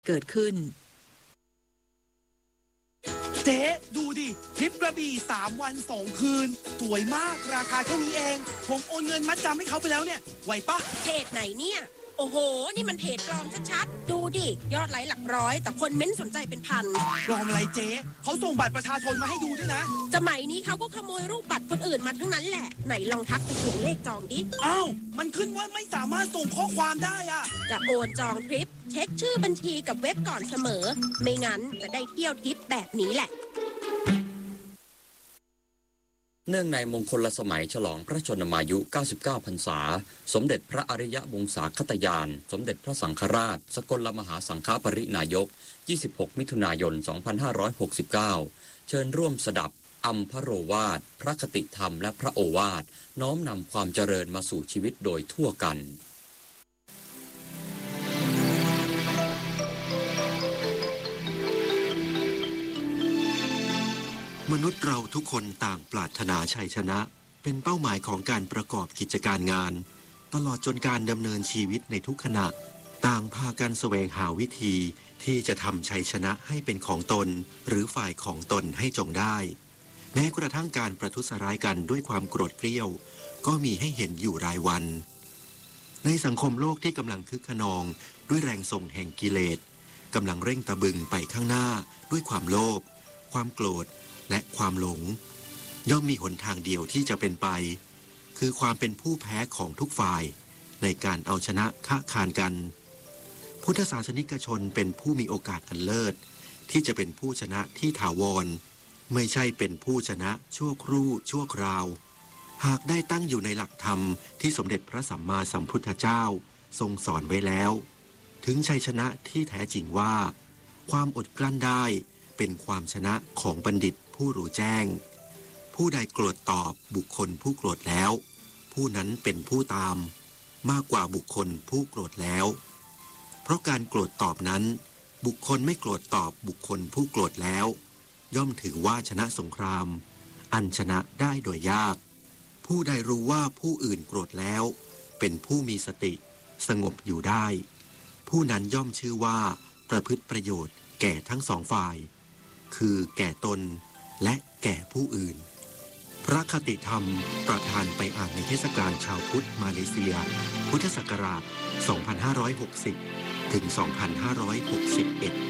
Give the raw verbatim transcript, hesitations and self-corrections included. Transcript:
เกิดขึ้นเจ๊ดูดิทริปกระบี่สามวันสองคืนสวยมากราคาแค่นี้เองผมโอนเงินมัดจำให้เขาไปแล้วเนี่ยไหวปะเพจไหนเนี่ยโอ้โหนี่มันเพจปลอมชัดๆดูดิยอดไลค์หลักร้อยแต่คนเม้นสนใจเป็นพันปลอมอะไรเจ๊เขาส่งบัตรประชาชนมาให้ดูด้วยนะสมัยนี้เขาก็ขโมยรูปบัตรคนอื่นมาทั้งนั้นแหละไหนลองทักไปถึงเลขจองดิอ้าวมันขึ้นว่าไม่สามารถส่งข้อความได้อะจะโอนจองทริปเช็คชื่อบัญชีกับเว็บก่อนเสมอไม่งั้นจะได้เที่ยวทริปแบบนี้แหละเนื่องในมงคลสมัยฉลองพระชนมายุเก้าสิบเก้าพรรษาสมเด็จพระอริยวงศาคตยานสมเด็จพระสังฆราชสกลมหาสังฆปรินายกยี่สิบหกมิถุนายนสองพันห้าร้อยหกสิบเก้าเชิญร่วมสดับอัมพโรวาทพระคติธรรมและพระโอวาทน้อมนำความเจริญมาสู่ชีวิตโดยทั่วกันมนุษย์เราทุกคนต่างปรารถนาชัยชนะเป็นเป้าหมายของการประกอบกิจการงานตลอดจนการดำเนินชีวิตในทุกขณะต่างพากันแสวงหาวิธีที่จะทำชัยชนะให้เป็นของตนหรือฝ่ายของตนให้จงได้แม้กระทั่งการประทุษร้ายกันด้วยความโกรธเกรี้ยวก็มีให้เห็นอยู่รายวันในสังคมโลกที่กำลังคึกขนองด้วยแรงส่งแห่งกิเลสกำลังเร่งตะบึงไปข้างหน้าด้วยความโลภความโกรธและความหลงย่อมมีหนทางเดียวที่จะเป็นไปคือความเป็นผู้แพ้ของทุกฝ่ายในการเอาชนะค้าคานกันพุทธศาสนิกชนเป็นผู้มีโอกาสอันเลิศที่จะเป็นผู้ชนะที่ถาวรไม่ใช่เป็นผู้ชนะชั่วครู่ชั่วคราวหากได้ตั้งอยู่ในหลักธรรมที่สมเด็จพระสัมมาสัมพุทธเจ้าทรงสอนไว้แล้วถึงชัยชนะที่แท้จริงว่าความอดกลั้นได้เป็นความชนะของบัณฑิตผู้รู้แจ้งผู้ใดโกรธตอบบุคคลผู้โกรธแล้วผู้นั้นเป็นผู้ตามมากกว่าบุคคลผู้โกรธแล้วเพราะการโกรธตอบนั้นบุคคลไม่โกรธตอบบุคคลผู้โกรธแล้วย่อมถือว่าชนะสงครามอันชนะได้โดยยากผู้ใดรู้ว่าผู้อื่นโกรธแล้วเป็นผู้มีสติสงบอยู่ได้ผู้นั้นย่อมชื่อว่าประพฤติประโยชน์แก่ทั้งสองฝ่ายคือแก่ตนและแก่ผู้อื่นพระคติธรรมประทานไปอ่านในเทศกาลชาวพุทธมาเลเซียพุทธศักราช สองพันห้าร้อยหกสิบ ถึง สองพันห้าร้อยหกสิบเอ็ด